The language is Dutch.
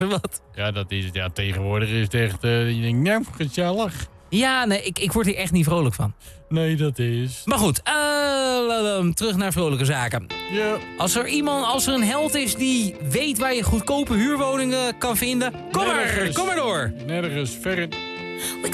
Wat? Ja, dat is het. Ja, tegenwoordig is het echt... je denkt, nou, gezellig. Ja, nee, ik word hier echt niet vrolijk van. Nee, dat is... Maar goed, terug naar vrolijke zaken. Ja. Als er een held is die weet waar je goedkope huurwoningen kan vinden... Kom maar door! Nergens. Ver